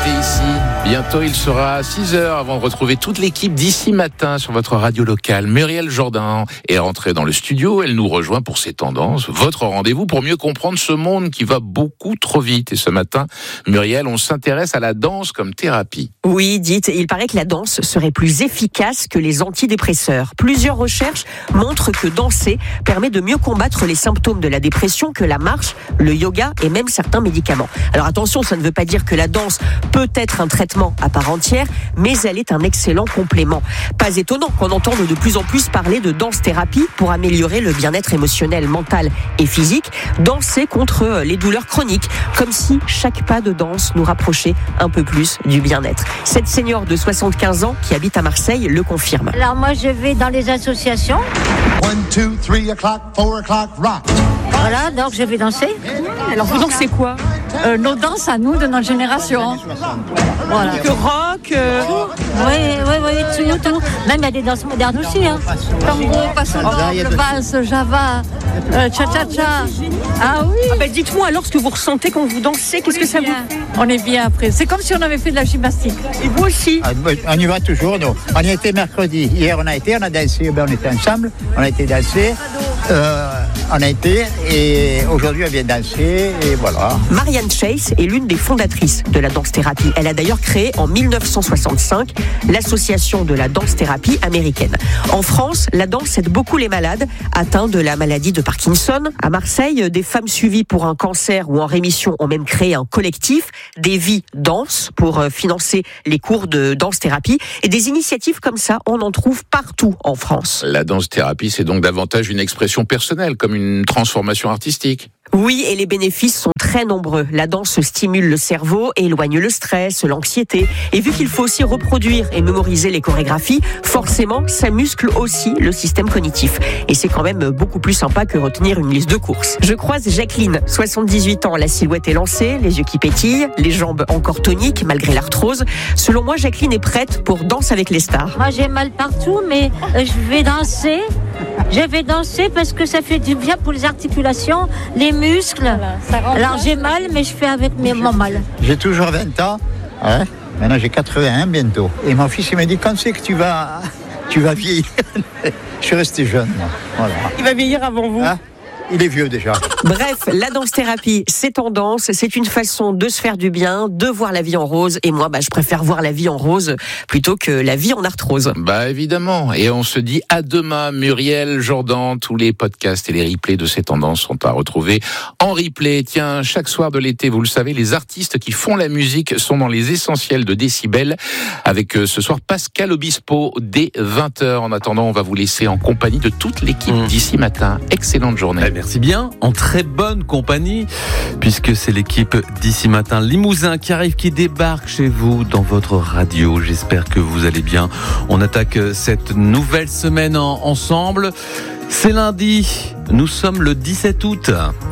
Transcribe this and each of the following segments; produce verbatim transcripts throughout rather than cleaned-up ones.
était ici. Bientôt, il sera à six heures avant de retrouver toute l'équipe d'ici matin sur votre radio locale. Muriel Jourdain est rentrée dans le studio. Elle nous rejoint pour ses tendances. Votre rendez-vous pour mieux comprendre ce monde qui va beaucoup trop vite. Et ce matin, Muriel, on s'intéresse à la danse comme thérapie. Oui, dites, il paraît que la danse serait plus efficace que les antidépresseurs. Plusieurs recherches montrent que danser permet de mieux combattre les symptômes de la dépression que la marche, le yoga et même certains médicaments. Alors attention, ça ne veut pas dire que la danse peut être un traitement à part entière, mais elle est un excellent complément. Pas étonnant qu'on entende de plus en plus parler de danse-thérapie pour améliorer le bien-être émotionnel, mental et physique, danser contre les douleurs chroniques, comme si chaque pas de danse nous rapprochait un peu plus du bien-être. Cette senior de soixante-quinze ans qui habite à Marseille le confirme. Alors moi je vais dans les associations. One, two, three o'clock, four o'clock, rock. Voilà, donc je vais danser. Alors vous dansez quoi ? Euh, nos danses à nous de notre génération. Voilà. Que rock euh... Oui, oui, oui, tout, tout. Même il y a des danses modernes aussi. Hein. Tango, passo doble, valse, java, euh, cha-cha-cha. Ah oui. Ah ben dites-moi alors ce que vous ressentez quand vous dansez. Qu'est-ce que ça vous fait ? On est bien après. C'est comme si on avait fait de la gymnastique. Et vous aussi ? Ah, on y va toujours, nous. On y était mercredi. Hier, on a été, on a dansé. Ben, on était ensemble. On a été danser. Euh, on a été et aujourd'hui, on vient danser et voilà. Marianne Chase est l'une des fondatrices de la danse-thérapie. Elle a d'ailleurs créé en dix-neuf cent soixante-cinq l'association de la danse-thérapie américaine. En France, la danse aide beaucoup les malades atteints de la maladie de Parkinson. À Marseille, des femmes suivies pour un cancer ou en rémission ont même créé un collectif, Des Vies Danse, pour financer les cours de danse-thérapie. Et des initiatives comme ça, on en trouve partout en France. La danse-thérapie, c'est donc davantage une expression personnelle, comme une transformation artistique. Oui, et les bénéfices sont très nombreux. La danse stimule le cerveau, éloigne le stress, l'anxiété. Et vu qu'il faut aussi reproduire et mémoriser les chorégraphies, forcément, ça muscle aussi le système cognitif. Et c'est quand même beaucoup plus sympa que retenir une liste de courses. Je croise Jacqueline, soixante-dix-huit ans. La silhouette est lancée, les yeux qui pétillent, les jambes encore toniques malgré l'arthrose. Selon moi, Jacqueline est prête pour Danse avec les stars. Moi, j'ai mal partout, mais je vais danser. Je vais danser parce que ça fait du bien pour les articulations, les muscles. Voilà, alors j'ai mal, mais je fais avec mes, mon mal. J'ai toujours vingt ans. Hein. Maintenant, j'ai quatre-vingt-un bientôt. Et mon fils, il m'a dit, quand c'est que tu vas, tu vas vieillir? Je suis resté jeune. Voilà. Il va vieillir avant vous. Hein? Il est vieux déjà. Bref, la danse-thérapie, c'est tendance, c'est une façon de se faire du bien, de voir la vie en rose. Et moi, bah, je préfère voir la vie en rose plutôt que la vie en arthrose. Bah évidemment. Et on se dit à demain, Muriel Jourdain. Tous les podcasts et les replays de ces tendances sont à retrouver en replay. Tiens, chaque soir de l'été, vous le savez, les artistes qui font la musique sont dans les essentiels de Décibel. Avec euh, ce soir Pascal Obispo dès vingt heures. En attendant, on va vous laisser en compagnie de toute l'équipe mmh. d'ici matin. Excellente journée. Merci bien, en très bonne compagnie, puisque c'est l'équipe d'ici matin Limousin qui arrive, qui débarque chez vous dans votre radio. J'espère que vous allez bien. On attaque cette nouvelle semaine en, ensemble. C'est lundi, nous sommes le dix-sept août.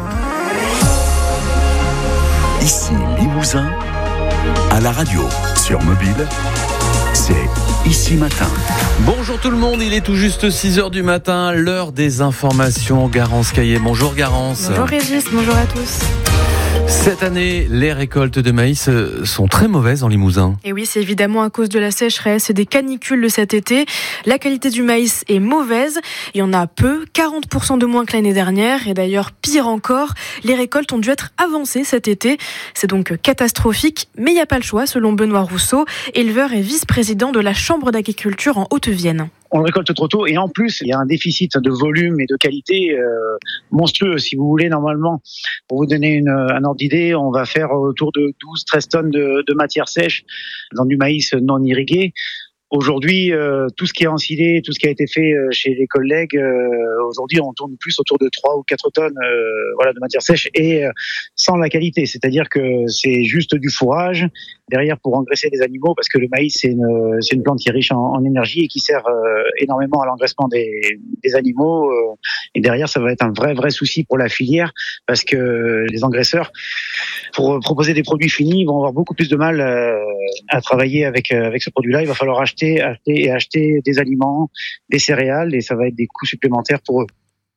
Ici Limousin, à la radio, sur mobile, c'est Ici Matin. Bonjour tout le monde, il est tout juste six heures du matin, l'heure des informations. Garance Caillé, bonjour Garance. Bonjour Régis, bonjour à tous. Cette année, les récoltes de maïs sont très mauvaises en Limousin. Et oui, c'est évidemment à cause de la sécheresse et des canicules de cet été. La qualité du maïs est mauvaise. Il y en a peu, quarante pour cent de moins que l'année dernière. Et d'ailleurs, pire encore, les récoltes ont dû être avancées cet été. C'est donc catastrophique, mais il n'y a pas le choix, selon Benoît Rousseau, éleveur et vice-président de la Chambre d'agriculture en Haute-Vienne. On le récolte trop tôt et en plus il y a un déficit de volume et de qualité euh, monstrueux. Si vous voulez, normalement, pour vous donner une, un ordre d'idée, on va faire autour de douze à treize tonnes de, de matière sèche dans du maïs non irrigué. Aujourd'hui, euh, tout ce qui est ensilé, tout ce qui a été fait euh, chez les collègues, euh, aujourd'hui on tourne plus autour de trois ou quatre tonnes euh, voilà, de matière sèche et euh, sans la qualité. C'est-à-dire que c'est juste du fourrage derrière pour engraisser les animaux, parce que le maïs c'est une, c'est une plante qui est riche en, en énergie et qui sert euh, énormément à l'engraissement des, des animaux. Euh, et derrière, ça va être un vrai vrai souci pour la filière, parce que les engraisseurs, pour proposer des produits finis, vont avoir beaucoup plus de mal euh, à travailler avec euh, avec ce produit-là. Il va falloir acheter Acheter et acheter des aliments, des céréales, et ça va être des coûts supplémentaires pour eux.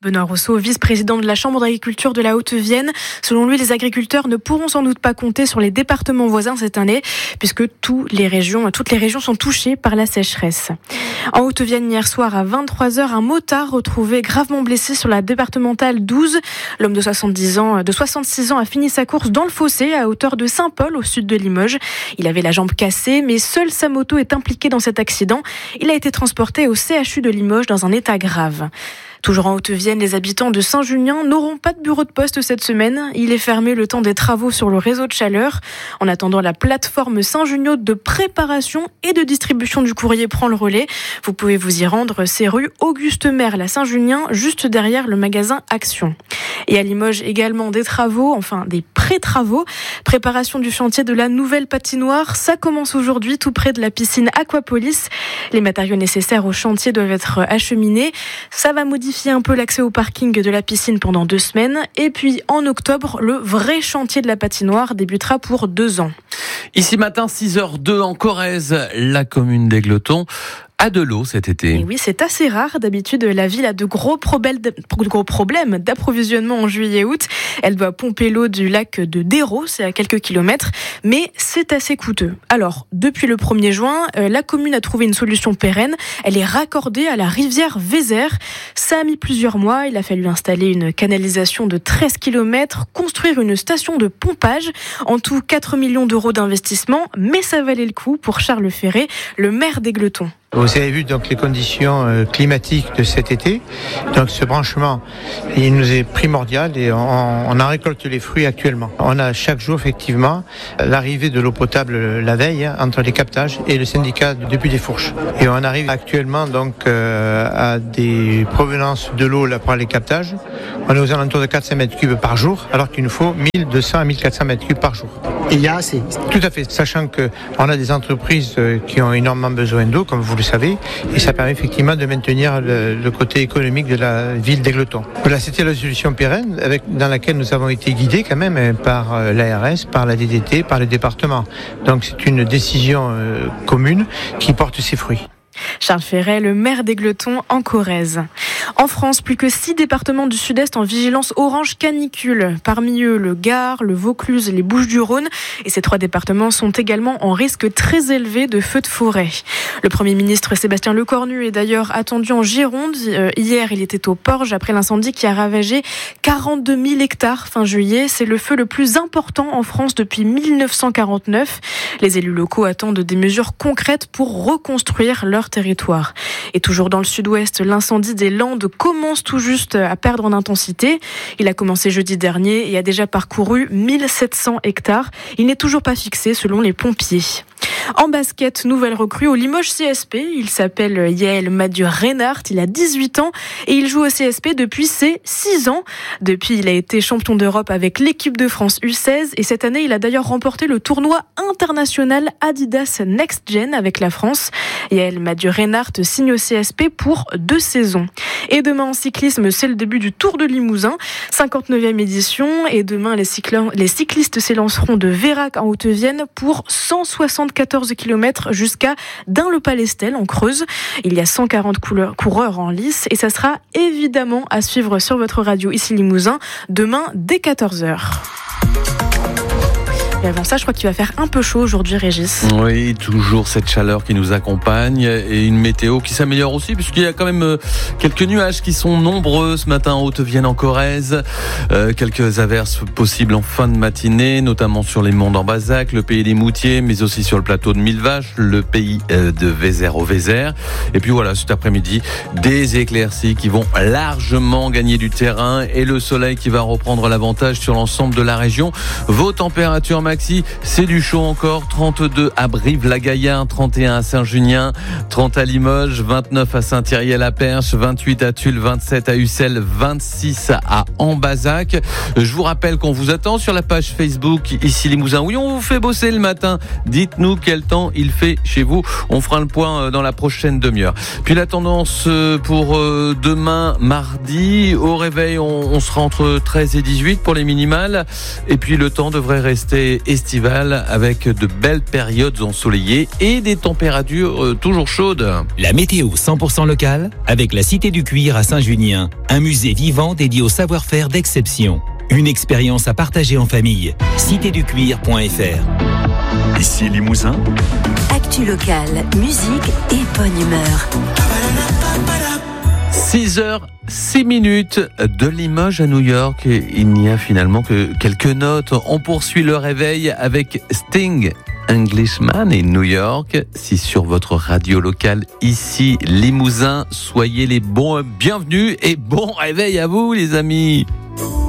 Benoît Rousseau, vice-président de la Chambre d'agriculture de la Haute-Vienne. Selon lui, les agriculteurs ne pourront sans doute pas compter sur les départements voisins cette année, puisque toutes les régions, toutes les régions sont touchées par la sécheresse. En Haute-Vienne, hier soir à vingt-trois heures, un motard retrouvé gravement blessé sur la départementale douze. L'homme de soixante-dix ans, de soixante-six ans a fini sa course dans le fossé à hauteur de Saint-Paul, au sud de Limoges. Il avait la jambe cassée, mais seule sa moto est impliquée dans cet accident. Il a été transporté au C H U de Limoges dans un état grave. Toujours en Haute-Vienne, les habitants de Saint-Junien n'auront pas de bureau de poste cette semaine. Il est fermé le temps des travaux sur le réseau de chaleur. En attendant, la plateforme Saint-Junio de préparation et de distribution du courrier prend le relais. Vous pouvez vous y rendre, c'est rue Auguste Merle à Saint-Junien, juste derrière le magasin Action. Et à Limoges également des travaux, enfin des pré-travaux. Préparation du chantier de la nouvelle patinoire. Ça commence aujourd'hui tout près de la piscine Aquapolis. Les matériaux nécessaires au chantier doivent être acheminés. Ça va modifier un peu l'accès au parking de la piscine pendant deux semaines. Et puis en octobre, le vrai chantier de la patinoire débutera pour deux ans. Ici matin, six heures deux en Corrèze, la commune d'Égletons a de l'eau cet été. Et oui, c'est assez rare. D'habitude, la ville a de gros problèmes d'approvisionnement en juillet-août. Elle doit pomper l'eau du lac de Dérault, c'est à quelques kilomètres, mais c'est assez coûteux. Alors, depuis le premier juin, la commune a trouvé une solution pérenne. Elle est raccordée à la rivière Vézère. Ça a mis plusieurs mois. Il a fallu installer une canalisation de treize kilomètres, construire une station de pompage. En tout, quatre millions d'euros d'investissement, mais ça valait le coup pour Charles Ferré, le maire d'Égletons. Vous avez vu donc les conditions climatiques de cet été. Donc ce branchement, il nous est primordial et on, on en récolte les fruits actuellement. On a chaque jour effectivement l'arrivée de l'eau potable la veille hein, entre les captages et le syndicat depuis des Fourches. Et on arrive actuellement donc euh, à des provenances de l'eau là par les captages. On est aux alentours de quatre à cinq mètres cubes par jour, alors qu'il nous faut mille deux cents à mille quatre cents mètres cubes par jour. Et il y a assez. Tout à fait, sachant que on a des entreprises qui ont énormément besoin d'eau, comme vous le savez, et ça permet effectivement de maintenir le, le côté économique de la ville d'Égletons. Voilà, c'était la solution pérenne avec, dans laquelle nous avons été guidés quand même par l'A R S, par la D D T, par le département. Donc c'est une décision euh, commune qui porte ses fruits. Charles Ferret, le maire d'Égletons en Corrèze. En France, plus que six départements du Sud-Est en vigilance orange canicule. Parmi eux, le Gard, le Vaucluse, les Bouches-du-Rhône. Et ces trois départements sont également en risque très élevé de feux de forêt. Le Premier ministre Sébastien Lecornu est d'ailleurs attendu en Gironde. Hier, il était au Porge après l'incendie qui a ravagé quarante-deux mille hectares fin juillet. C'est le feu le plus important en France depuis mille neuf cent quarante-neuf. Les élus locaux attendent des mesures concrètes pour reconstruire leur territoire. Et toujours dans le Sud-Ouest, l'incendie des Landes commence tout juste à perdre en intensité. Il a commencé jeudi dernier et a déjà parcouru mille sept cents hectares. Il n'est toujours pas fixé selon les pompiers. En basket, nouvelle recrue au Limoges C S P. Il s'appelle Yael Mathieu Reinhardt. Il a dix-huit ans et il joue au C S P depuis ses six ans. Depuis, il a été champion d'Europe avec l'équipe de France U seize et cette année, il a d'ailleurs remporté le tournoi international Adidas Next Gen avec la France. Yael Mathieu Reinhardt signe au C S P pour deux saisons. Et demain en cyclisme, c'est le début du Tour de Limousin, cinquante-neuvième édition. Et demain, les, cycl- les cyclistes s'élanceront de Vérac en Haute-Vienne pour cent soixante-quatorze kilomètres jusqu'à Dun-le-Palestel en Creuse. Il y a cent quarante couleurs, coureurs en lice et ça sera évidemment à suivre sur votre radio ici Limousin demain dès quatorze heures. Et avant ça, je crois qu'il va faire un peu chaud aujourd'hui, Régis. Oui, toujours cette chaleur qui nous accompagne et une météo qui s'améliore aussi puisqu'il y a quand même quelques nuages qui sont nombreux ce matin en Haute-Vienne, en Corrèze. Euh, quelques averses possibles en fin de matinée, notamment sur les monts d'Ambazac, le pays des Moutiers, mais aussi sur le plateau de Millevaches, le pays de Vézère au Vézère. Et puis voilà, cet après-midi, des éclaircies qui vont largement gagner du terrain et le soleil qui va reprendre l'avantage sur l'ensemble de la région. Vos températures maxi, c'est du chaud encore, trente-deux à Brive-la-Gaillarde, trente et un à Saint-Junien, trente à Limoges, vingt-neuf à Saint-Thierry-la-Perche, vingt-huit à Tulle, vingt-sept à Ussel, vingt-six à Ambazac. Je vous rappelle qu'on vous attend sur la page Facebook ici Limousin. Oui, on vous fait bosser le matin. Dites-nous quel temps il fait chez vous. On fera le point dans la prochaine demi-heure. Puis la tendance pour demain, mardi, au réveil, on, on sera entre treize et dix-huit pour les minimales. Et puis le temps devrait rester été estivale avec de belles périodes ensoleillées et des températures euh, toujours chaudes. La météo cent pour cent locale avec la Cité du Cuir à Saint-Junien, un musée vivant dédié au savoir-faire d'exception. Une expérience à partager en famille. cité du cuir point f r. Ici Limousin. Actu locale, musique et bonne humeur. six heures six minutes de Limoges à New York. Il n'y a finalement que quelques notes. On poursuit le réveil avec Sting, Englishman et New York. Si sur votre radio locale ici Limousin, soyez les bons bienvenus et bon réveil à vous les amis.